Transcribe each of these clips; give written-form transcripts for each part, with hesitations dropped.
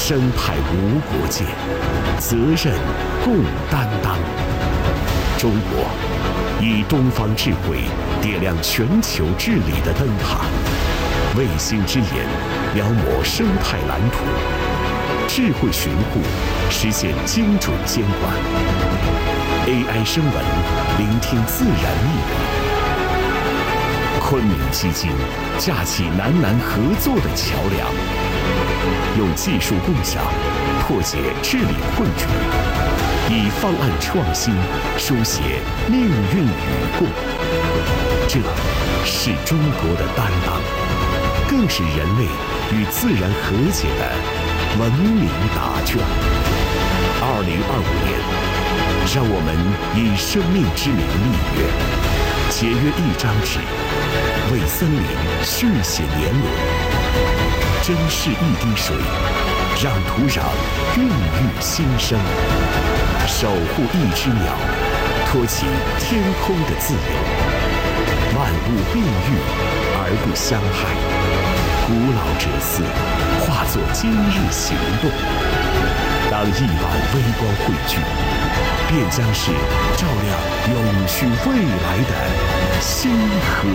生态无国界，责任共担当。中国以东方智慧点亮全球治理的灯塔，卫星之眼描摹生态蓝图，智慧巡护实现精准监管。AI 声闻聆听自然密语。昆明基金架起南南合作的桥梁，用技术共享破解治理困局，以方案创新书写命运与共。这是中国的担当，更是人类与自然和解的文明答卷。2025年，让我们以生命之名立约，节约一张纸，为森林续写年轮，珍视一滴水，让土壤孕育新生，守护一只鸟，托起天空的自由。万物并育而不相害，古老哲思化作今日行动。当亿万微光汇聚，便将是照亮永续未来的星河。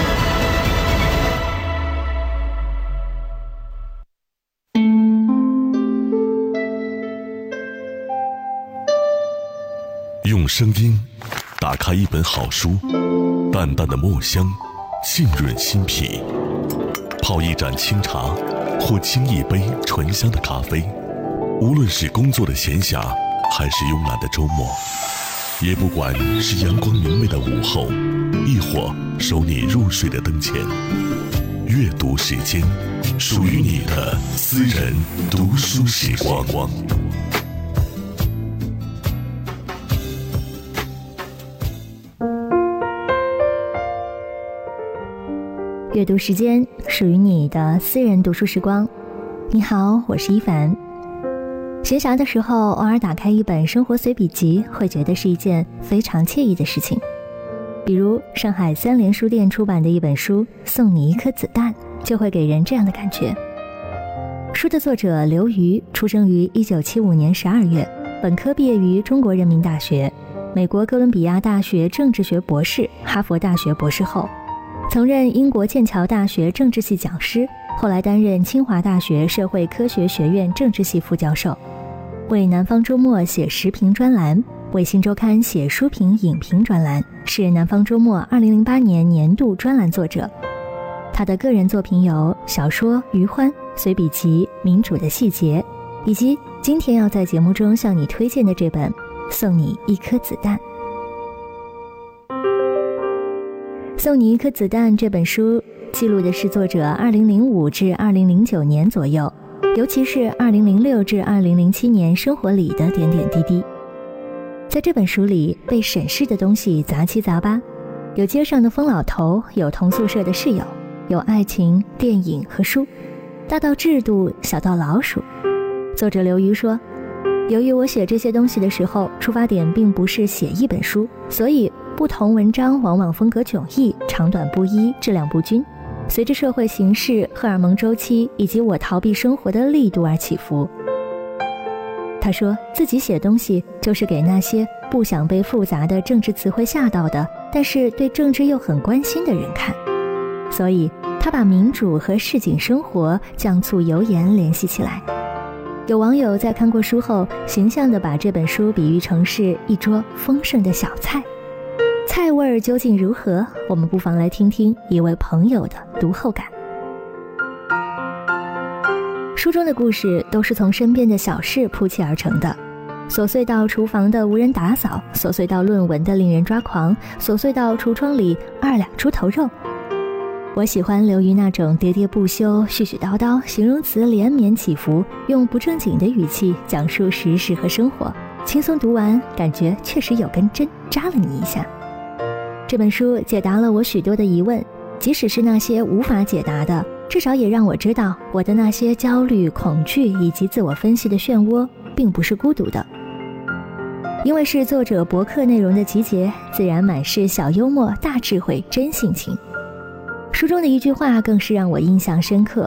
用声音打开一本好书，淡淡的墨香浸润心脾，泡一盏清茶或沏一杯醇香的咖啡。无论是工作的闲暇还是慵懒的周末，也不管是阳光明媚的午后，亦或守你入睡的灯前，阅读时间，属于你的私人读书时光。 阅读时间，属于你的私人读书时光。你好，我是一凡。闲暇的时候，偶尔打开一本生活随笔集，会觉得是一件非常惬意的事情。比如上海三联书店出版的一本书《送你一颗子弹》，就会给人这样的感觉。书的作者刘瑜出生于1975年12月，本科毕业于中国人民大学、美国哥伦比亚大学政治学博士、哈佛大学博士后，曾任英国剑桥大学政治系讲师，后来担任清华大学社会科学学院政治系副教授，为南方周末写时评专栏，为新周刊写书评影评专栏，是南方周末2008年年度专栏作者。他的个人作品有小说《余欢》、随笔集《民主的细节》，以及今天要在节目中向你推荐的这本《送你一颗子弹》。送你一颗子弹这本书记录的是作者2005至2009年左右，尤其是2006至2007年生活里的点点滴滴。在这本书里，被审视的东西杂七杂八，有街上的疯老头，有同宿舍的室友，有爱情、电影和书，大到制度，小到老鼠。作者刘瑜说，由于我写这些东西的时候，出发点并不是写一本书，所以不同文章往往风格迥异，长短不一，质量不均，随着社会形势、荷尔蒙周期以及我逃避生活的力度而起伏。他说自己写东西就是给那些不想被复杂的政治词汇吓到的，但是对政治又很关心的人看，所以他把民主和市井生活酱醋油盐联系起来。有网友在看过书后，形象地把这本书比喻成是一桌丰盛的小菜。菜味儿究竟如何？我们不妨来听听一位朋友的读后感。书中的故事都是从身边的小事铺砌而成的，琐碎到厨房的无人打扫，琐碎到论文的令人抓狂，琐碎到橱窗里2两猪头肉。我喜欢刘瑜那种喋喋不休、絮絮叨叨，形容词连绵起伏，用不正经的语气讲述时事和生活，轻松读完，感觉确实有根针扎了你一下。这本书解答了我许多的疑问，即使是那些无法解答的，至少也让我知道我的那些焦虑、恐惧以及自我分析的漩涡并不是孤独的。因为是作者博客内容的集结，自然满是小幽默、大智慧、真性情。书中的一句话更是让我印象深刻，